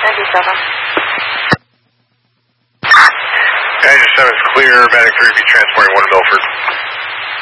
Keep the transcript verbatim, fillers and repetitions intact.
ninety-seven. ninety-seven is clear. Medic three be transporting one to Milford.